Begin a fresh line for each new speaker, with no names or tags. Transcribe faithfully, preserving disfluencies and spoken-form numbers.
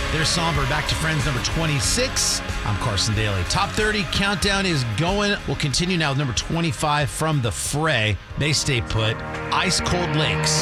There's Somber. Back to Friends number twenty-six. I'm Carson Daly. Top thirty countdown is going. We'll continue now with number twenty-five from The Fray. They stay put. Ice Cold Lakes.